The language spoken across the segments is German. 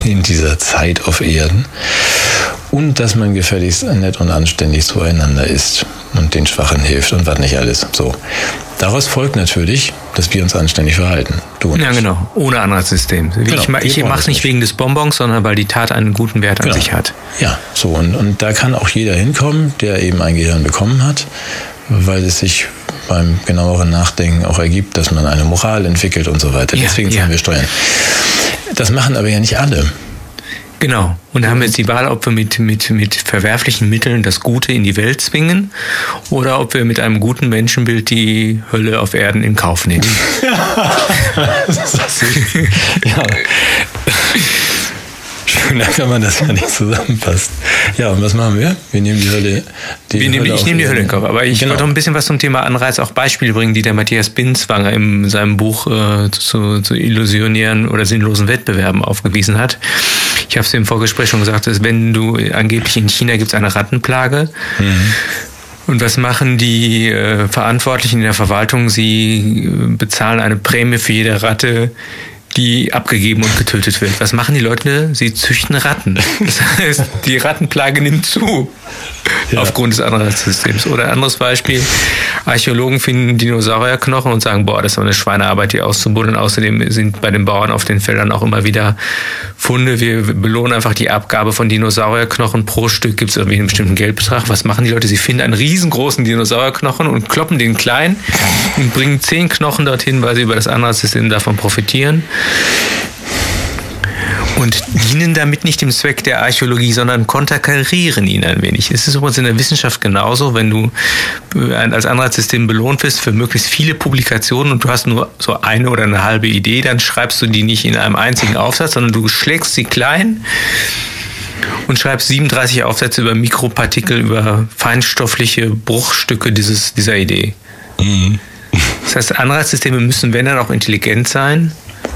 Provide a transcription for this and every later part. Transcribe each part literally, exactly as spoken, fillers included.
in dieser Zeit auf Erden und dass man gefälligst nett und anständig zueinander ist und den Schwachen hilft und was nicht alles. So. Daraus folgt natürlich, dass wir uns anständig verhalten. Du und ja, ich. genau. Ohne Anreizsystem. Genau, ich ich mache es nicht wegen des Bonbons, sondern weil die Tat einen guten Wert an genau. sich hat. Ja, so. Und, und da kann auch jeder hinkommen, der eben ein Gehirn bekommen hat, weil es sich beim genaueren Nachdenken auch ergibt, dass man eine Moral entwickelt und so weiter. Ja, Deswegen ja. zahlen wir Steuern. Das machen aber ja nicht alle. Genau. Und da haben wir jetzt die Wahl, ob wir mit, mit, mit verwerflichen Mitteln das Gute in die Welt zwingen oder ob wir mit einem guten Menschenbild die Hölle auf Erden in Kauf nehmen. Ja. Schöner kann man das ja nicht zusammenfassen. Ja, und was machen wir? Wir nehmen die Hölle. Die wir nehmen, Hölle ich nehme die Hölle in Kauf. Aber ich genau. wollte noch ein bisschen was zum Thema Anreiz, auch Beispiele bringen, die der Matthias Binswanger in seinem Buch äh, zu, zu illusionären oder sinnlosen Wettbewerben aufgewiesen hat. Ich habe es im Vorgespräch schon gesagt, dass wenn du angeblich in China gibt es eine Rattenplage. Mhm. Und was machen die äh, Verantwortlichen in der Verwaltung? Sie äh, bezahlen eine Prämie für jede Ratte, die abgegeben und getötet wird. Was machen die Leute? Sie züchten Ratten. Das heißt, die Rattenplage nimmt zu. Ja. Aufgrund des Anreizsystems. Oder ein anderes Beispiel. Archäologen finden Dinosaurierknochen und sagen, boah, das ist eine Schweinearbeit, die auszubuddeln. Außerdem sind bei den Bauern auf den Feldern auch immer wieder Funde. Wir belohnen einfach die Abgabe von Dinosaurierknochen. Pro Stück gibt es irgendwie einen bestimmten Geldbetrag. Was machen die Leute? Sie finden einen riesengroßen Dinosaurierknochen und kloppen den klein und bringen zehn Knochen dorthin, weil sie über das Anreizsystem davon profitieren. Und dienen damit nicht dem Zweck der Archäologie, sondern konterkarieren ihn ein wenig. Es ist übrigens in der Wissenschaft genauso, wenn du als Anreizsystem belohnt wirst für möglichst viele Publikationen und du hast nur so eine oder eine halbe Idee, dann schreibst du die nicht in einem einzigen Aufsatz, sondern du schlägst sie klein und schreibst siebenunddreißig Aufsätze über Mikropartikel, über feinstoffliche Bruchstücke dieses, dieser Idee. Mhm. Das heißt, Anreizsysteme müssen, wenn dann, auch intelligent sein.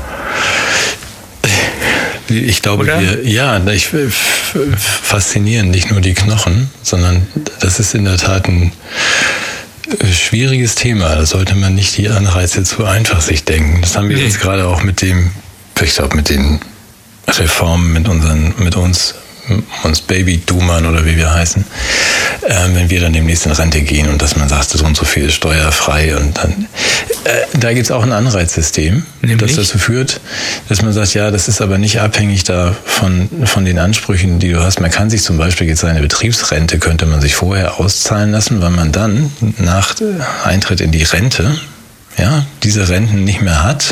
Ich glaube, Oder? wir, ja, ich, faszinieren nicht nur die Knochen, sondern das ist in der Tat ein schwieriges Thema. Da sollte man nicht die Anreize zu einfach sich denken. Das haben wir jetzt gerade auch mit dem, ich glaube, mit den Reformen, mit unseren, mit uns, uns Baby-Doomern oder wie wir heißen, äh, wenn wir dann demnächst in Rente gehen und dass man sagt, so und so viel ist steuerfrei und dann, äh, da gibt es auch ein Anreizsystem, Nämlich? das dazu führt, dass man sagt, ja, das ist aber nicht abhängig da von, von den Ansprüchen, die du hast. Man kann sich zum Beispiel jetzt seine Betriebsrente, könnte man sich vorher auszahlen lassen, weil man dann nach Eintritt in die Rente, ja, diese Renten nicht mehr hat.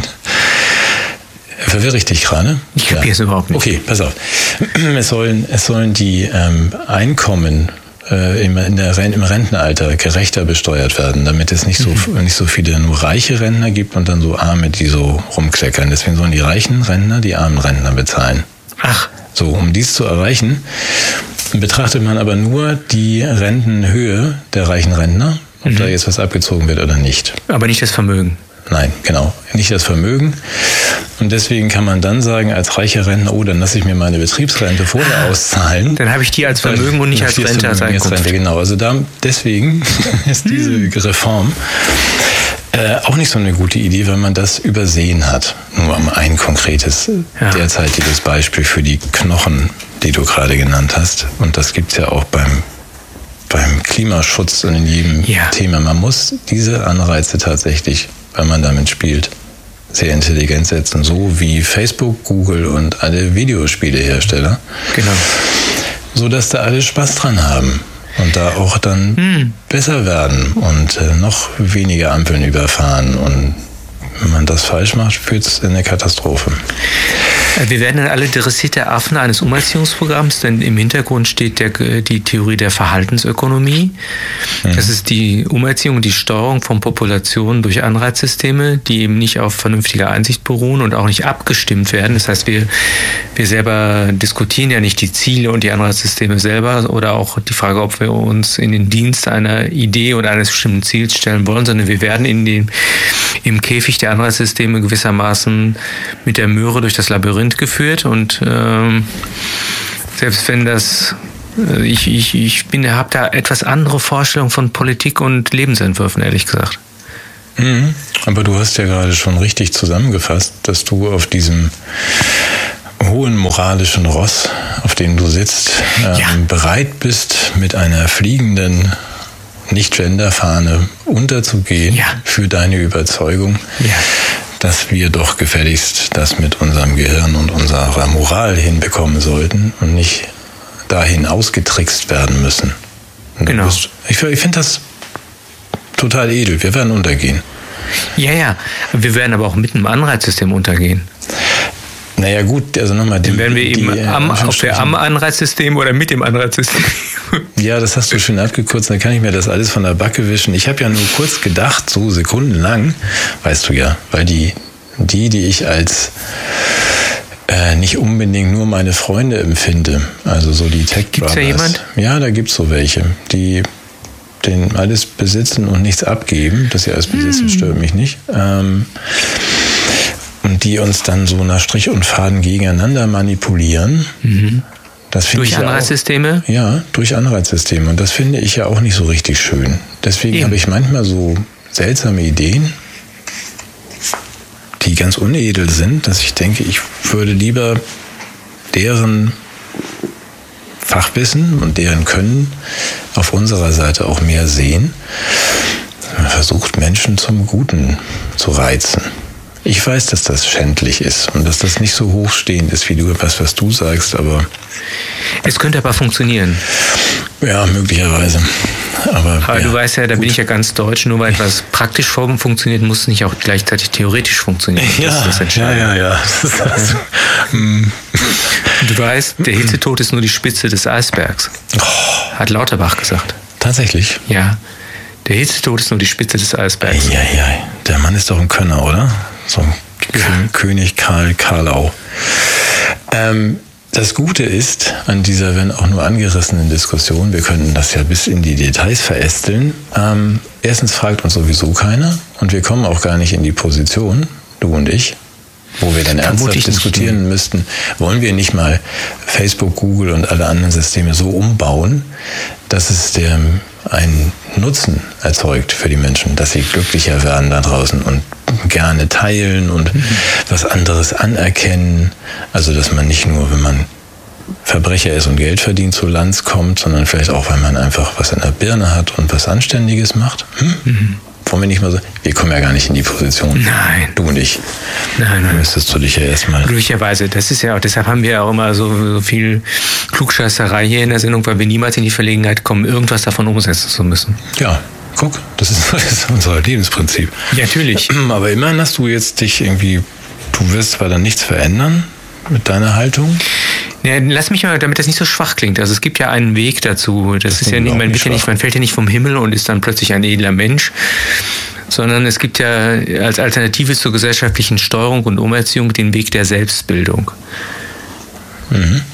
Verwirre ich dich gerade? Ich kapiere ja. es überhaupt nicht. Okay, pass auf. Es sollen, es sollen die ähm, Einkommen äh, im, in der, im Rentenalter gerechter besteuert werden, damit es nicht so, mhm. nicht so viele nur reiche Rentner gibt und dann so Arme, die so rumkleckern. Deswegen sollen die reichen Rentner die armen Rentner bezahlen. Ach. So, um dies zu erreichen, betrachtet man aber nur die Rentenhöhe der reichen Rentner, ob mhm. da jetzt was abgezogen wird oder nicht. Aber nicht das Vermögen. Nein, genau. Nicht das Vermögen. Und deswegen kann man dann sagen, als reicher Rentner, oh, dann lasse ich mir meine Betriebsrente vorher auszahlen. Dann habe ich die als Vermögen und nicht als Rente, als Einkunft. Rente, genau. Also da, deswegen ist diese Reform äh, auch nicht so eine gute Idee, weil man das übersehen hat. Nur um ein konkretes, ja. derzeitiges Beispiel für die Knochen, die du gerade genannt hast. Und das gibt's ja auch beim beim Klimaschutz und in jedem ja. Thema. Man muss diese Anreize tatsächlich, wenn man damit spielt, sehr intelligent setzen, so wie Facebook, Google und alle Videospielehersteller. Genau. So dass da alle Spaß dran haben und da auch dann hm. besser werden und äh, noch weniger Ampeln überfahren. Und wenn man das falsch macht, führt es in eine Katastrophe. Wir werden dann alle dressierte Affen eines Umerziehungsprogramms, denn im Hintergrund steht der, die Theorie der Verhaltensökonomie. Mhm. Das ist die Umerziehung und die Steuerung von Populationen durch Anreizsysteme, die eben nicht auf vernünftiger Einsicht beruhen und auch nicht abgestimmt werden. Das heißt, wir, wir selber diskutieren ja nicht die Ziele und die Anreizsysteme selber oder auch die Frage, ob wir uns in den Dienst einer Idee oder eines bestimmten Ziels stellen wollen, sondern wir werden in den, im Käfig der Anreizsysteme gewissermaßen mit der Möhre durch das Labyrinth geführt und ähm, selbst wenn das äh, ich ich ich bin habe da etwas andere Vorstellungen von Politik und Lebensentwürfen, ehrlich gesagt. Mhm. Aber du hast ja gerade schon richtig zusammengefasst, dass du auf diesem hohen moralischen Ross, auf dem du sitzt, ähm, ja. bereit bist, mit einer fliegenden Nicht-Gender-Fahne unterzugehen ja. für deine Überzeugung, ja. dass wir doch gefälligst das mit unserem Gehirn und unserer Moral hinbekommen sollten und nicht dahin ausgetrickst werden müssen. Genau. Bist, ich ich finde das total edel. Wir werden untergehen. Ja, ja. Wir werden aber auch mit einem Anreizsystem untergehen. Naja gut, also nochmal die... Dann werden wir eben die, am, auf der am Anreizsystem oder mit dem Anreizsystem. Ja, das hast du schön abgekürzt, dann kann ich mir das alles von der Backe wischen. Ich habe ja nur kurz gedacht, so sekundenlang, weißt du ja, weil die, die, die ich als äh, nicht unbedingt nur meine Freunde empfinde, also so die Tech Brothers. Gibt's da jemand? Ja, da gibt's so welche, die den alles besitzen und nichts abgeben. Das sie alles besitzen, hm. stört mich nicht. Ähm, und die uns dann so nach Strich und Faden gegeneinander manipulieren. Mhm. Das finde durch ich Anreizsysteme? Ja, auch, ja, durch Anreizsysteme. Und das finde ich ja auch nicht so richtig schön. Deswegen Eben. habe ich manchmal so seltsame Ideen, die ganz unedel sind, dass ich denke, ich würde lieber deren Fachwissen und deren Können auf unserer Seite auch mehr sehen. Man versucht, Menschen zum Guten zu reizen. Ich weiß, dass das schändlich ist und dass das nicht so hochstehend ist, wie du was, was du sagst, aber... Es könnte aber funktionieren. Ja, möglicherweise. Aber, aber ja, du weißt ja, da gut. bin ich ja ganz deutsch, nur weil etwas praktisch funktioniert, muss es nicht auch gleichzeitig theoretisch funktionieren. Ja, das ist ja, ja, ja. Das das. Du weißt, der Hitzetod ist nur die Spitze des Eisbergs. Oh. Hat Lauterbach gesagt. Tatsächlich? Ja. Der Hitzetod ist nur die Spitze des Eisbergs. Ja, ja. Der Mann ist doch ein Könner, oder? So ein ja. König Karl Karlau. Ähm, das Gute ist an dieser, wenn auch nur angerissenen Diskussion, wir könnten das ja bis in die Details verästeln. Ähm, erstens fragt uns sowieso keiner und wir kommen auch gar nicht in die Position, du und ich, wo wir dann ernsthaft diskutieren müssten, wollen wir nicht mal Facebook, Google und alle anderen Systeme so umbauen, dass es der einen Nutzen erzeugt für die Menschen, dass sie glücklicher werden da draußen und gerne teilen und mhm. was anderes anerkennen. Also, dass man nicht nur, wenn man Verbrecher ist und Geld verdient, zu Lanz kommt, sondern vielleicht auch, weil man einfach was in der Birne hat und was Anständiges macht. Hm? Mhm. Wollen wir nicht mal so? Wir kommen ja gar nicht in die Position. Nein. Du und ich. Nein, nein. Müsstest du dich ja erstmal... Glücklicherweise. Das ist ja auch, deshalb haben wir ja auch immer so, so viel Klugscheißerei hier in der Sendung, weil wir niemals in die Verlegenheit kommen, irgendwas davon umsetzen zu müssen. Ja, guck, das ist, das ist unser Lebensprinzip. Ja, natürlich. Aber immerhin hast du jetzt dich irgendwie, du wirst zwar dann nichts verändern mit deiner Haltung. Ja, lass mich mal, damit das nicht so schwach klingt. Also es gibt ja einen Weg dazu. Das, das ist ja nicht, man, wird ja nicht, man fällt ja nicht vom Himmel und ist dann plötzlich ein edler Mensch, sondern es gibt ja als Alternative zur gesellschaftlichen Steuerung und Umerziehung den Weg der Selbstbildung. Mhm.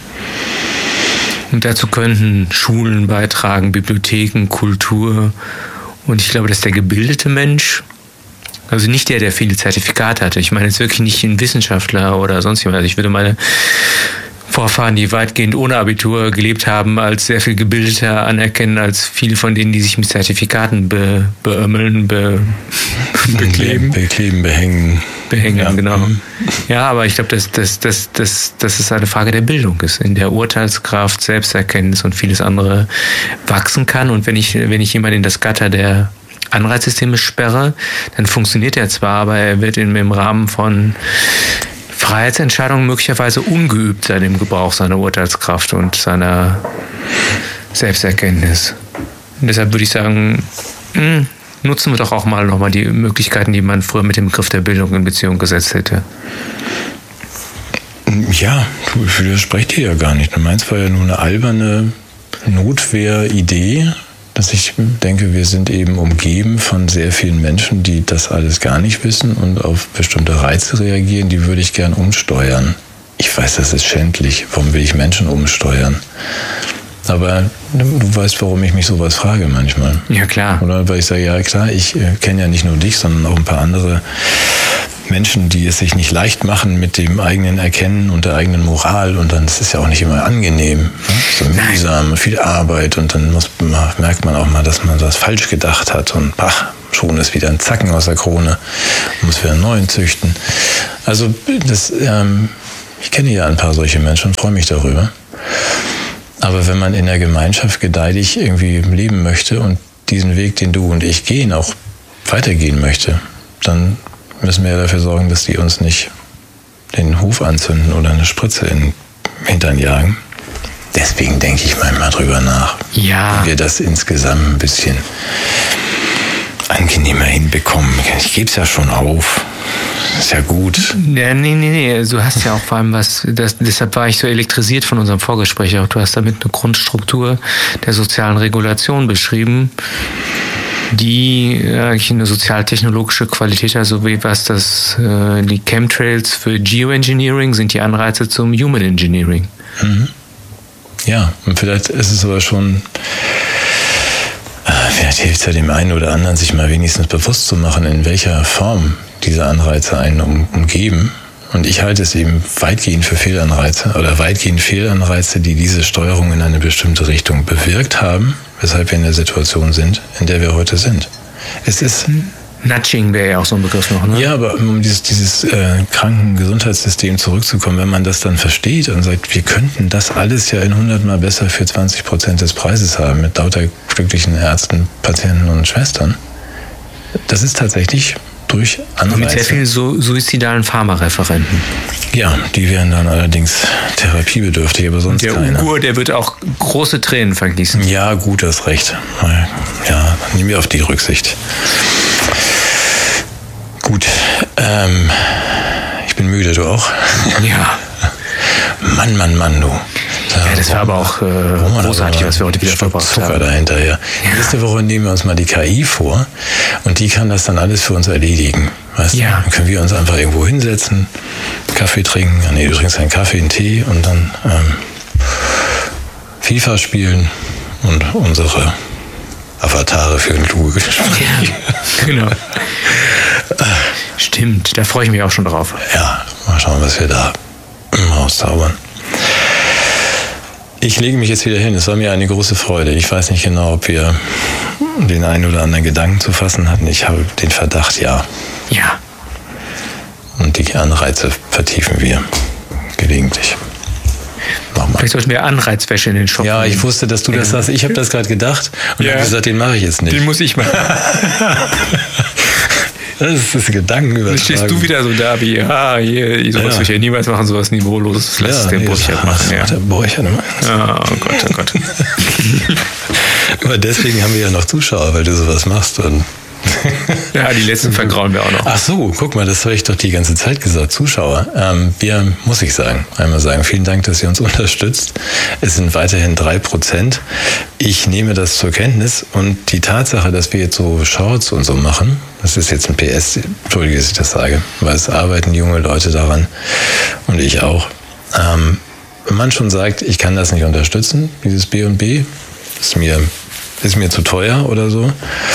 Und dazu könnten Schulen beitragen, Bibliotheken, Kultur. Und ich glaube, dass der gebildete Mensch, also nicht der, der viele Zertifikate hatte, ich meine jetzt wirklich nicht ein Wissenschaftler oder sonst jemand, also ich würde meine Vorfahren, die weitgehend ohne Abitur gelebt haben, als sehr viel gebildeter anerkennen als viele von denen, die sich mit Zertifikaten be, beömmeln, be, bekleben. Bekleben, behängen. Behängen, ja. genau. Ja, aber ich glaube, dass, dass, dass, dass, dass es eine Frage der Bildung ist, in der Urteilskraft, Selbsterkenntnis und vieles andere wachsen kann. Und wenn ich, wenn ich jemanden in das Gatter der Anreizsysteme sperre, dann funktioniert er zwar, aber er wird in, im Rahmen von Freiheitsentscheidungen möglicherweise ungeübt sein im Gebrauch seiner Urteilskraft und seiner Selbsterkenntnis. Und deshalb würde ich sagen, mh, nutzen wir doch auch mal nochmal die Möglichkeiten, die man früher mit dem Begriff der Bildung in Beziehung gesetzt hätte. Ja, ich widerspreche dir ja gar nicht. Du meinst, war ja nur eine alberne Notwehridee, dass ich denke, wir sind eben umgeben von sehr vielen Menschen, die das alles gar nicht wissen und auf bestimmte Reize reagieren, die würde ich gern umsteuern. Ich weiß, das ist schändlich. Warum will ich Menschen umsteuern? Aber du weißt, warum ich mich sowas frage manchmal. Ja, klar. Oder weil ich sage, ja klar, ich kenne ja nicht nur dich, sondern auch ein paar andere Menschen, die es sich nicht leicht machen mit dem eigenen Erkennen und der eigenen Moral. Und dann ist es ja auch nicht immer angenehm. Ne? So mühsam, viel Arbeit. Und dann muss, merkt man auch mal, dass man das falsch gedacht hat. Und ach, schon ist wieder ein Zacken aus der Krone. Man muss wieder einen neuen züchten. Also das, ähm, Ich kenne ja ein paar solche Menschen und freue mich darüber. Aber wenn man in der Gemeinschaft gedeihlich irgendwie leben möchte und diesen Weg, den du und ich gehen, auch weitergehen möchte, dann müssen wir ja dafür sorgen, dass die uns nicht den Hof anzünden oder eine Spritze in den Hintern jagen. Deswegen denke ich manchmal drüber nach, ja. wie wir das insgesamt ein bisschen angenehmer hinbekommen. Ich gebe es ja schon auf. Ist ja gut. Ja, nee, nee, nee. Du hast ja auch vor allem was, das, deshalb war ich so elektrisiert von unserem Vorgespräch auch. Du hast damit eine Grundstruktur der sozialen Regulation beschrieben, die eigentlich eine sozialtechnologische Qualität hat, so wie was das, äh, die Chemtrails für Geoengineering sind die Anreize zum Human Engineering. Mhm. Ja, und vielleicht ist es aber schon, äh, vielleicht hilft es ja dem einen oder anderen, sich mal wenigstens bewusst zu machen, in welcher Form diese Anreize einen um, umgeben. Und ich halte es eben weitgehend für Fehlanreize oder weitgehend Fehlanreize, die diese Steuerung in eine bestimmte Richtung bewirkt haben, weshalb wir in der Situation sind, in der wir heute sind. Es ist Nudging wäre ja auch so ein Begriff noch, ne? Ja, aber um dieses, dieses äh, Krankengesundheitssystem zurückzukommen, wenn man das dann versteht und sagt, wir könnten das alles ja in hundertmal besser für zwanzig Prozent des Preises haben, mit lauter glücklichen Ärzten, Patienten und Schwestern, das ist tatsächlich durch Anreize. Mit sehr vielen su- suizidalen Pharmareferenten. Ja, die wären dann allerdings therapiebedürftig, aber sonst der keiner. Der Ugur, der wird auch große Tränen vergießen. Ja, gut, das Recht. Ja, nehmen wir auf die Rücksicht. Gut, ähm, ich bin müde, du auch? Ja. Mann, Mann, Mann, du. Da ja, das war aber auch äh, großartig, was wir heute wieder verbracht haben. Zucker dahinter, ja. Ja. Nächste Woche nehmen wir uns mal die K I vor und die kann das dann alles für uns erledigen. Weißt du? Ja. Dann können wir uns einfach irgendwo hinsetzen, Kaffee trinken, nee, du trinkst einen Kaffee, einen Tee und dann ähm, FIFA spielen und unsere Avatare für ein kluge Gespräch. Ja, genau. Stimmt, da freue ich mich auch schon drauf. Ja, mal schauen, was wir da rauszaubern. Ich lege mich jetzt wieder hin. Es war mir eine große Freude. Ich weiß nicht genau, ob wir den einen oder anderen Gedanken zu fassen hatten. Ich habe den Verdacht, ja. Ja. Und die Anreize vertiefen wir gelegentlich. Vielleicht sollten wir Anreizwäsche in den Shop Ja, nehmen. ich wusste, dass du das sagst. Ich habe das gerade gedacht und ja. habe gesagt, den mache ich jetzt nicht. Den muss ich machen. Das ist das Gedankenübertragen. Dann stehst du wieder so da wie, ah, hier, sowas ja. will ich ja niemals machen, sowas Niveauloses. Lass ja, es den Burchard machen. Ja. Der Burchard immer. Oh Gott, oh Gott. Aber deswegen haben wir ja noch Zuschauer, weil du sowas machst. Und ja, die letzten vergrauen wir auch noch. Ach so, guck mal, das habe ich doch die ganze Zeit gesagt. Zuschauer, ähm, wir, muss ich sagen, einmal sagen, vielen Dank, dass ihr uns unterstützt. Es sind weiterhin drei Prozent. Ich nehme das zur Kenntnis und die Tatsache, dass wir jetzt so Shorts und so machen, das ist jetzt ein P S, entschuldige, dass ich das sage, weil es arbeiten junge Leute daran und ich auch. Ähm, wenn man schon sagt, ich kann das nicht unterstützen, dieses B und B, ist mir, ist mir zu teuer oder so,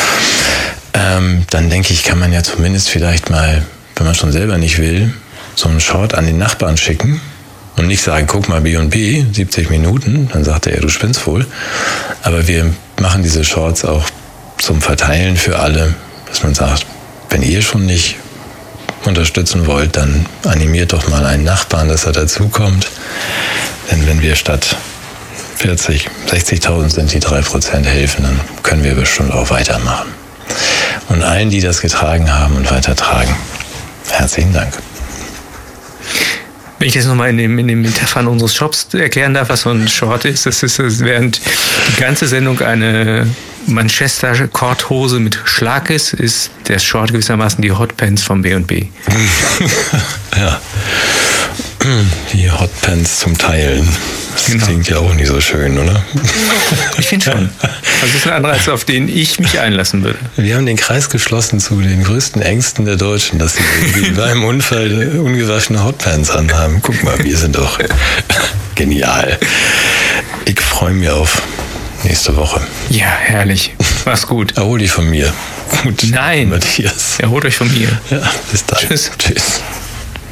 Ähm, dann denke ich, kann man ja zumindest vielleicht mal, wenn man schon selber nicht will, so einen Short an den Nachbarn schicken und nicht sagen, guck mal, B und B, siebzig Minuten, dann sagt er, ja, du spinnst wohl. Aber wir machen diese Shorts auch zum Verteilen für alle, dass man sagt, wenn ihr schon nicht unterstützen wollt, dann animiert doch mal einen Nachbarn, dass er dazukommt. Denn wenn wir statt vierzig, sechzigtausend sind die drei Prozent helfen, dann können wir bestimmt auch weitermachen. Und allen, die das getragen haben und weitertragen, herzlichen Dank. Wenn ich das nochmal in, dem, in den Metaphern unseres Shops erklären darf, was so ein Short ist, das ist, während die ganze Sendung eine Manchester-Korthose mit Schlag ist, ist der Short gewissermaßen die Hotpants vom B und B. Ja, die Hotpants zum Teilen. Das genau. Klingt ja auch nicht so schön, oder? Ich finde schon. Das ist ein Anreiz, auf den ich mich einlassen würde. Wir haben den Kreis geschlossen zu den größten Ängsten der Deutschen, dass sie beim Unfall ungewaschene Hotpants anhaben. Guck mal, wir sind doch genial. Ich freue mich auf nächste Woche. Ja, herrlich. Mach's gut. Erhol dich von mir. Gut. Nein. Matthias. Erholt euch von mir. Ja, bis dann. Tschüss. Tschüss.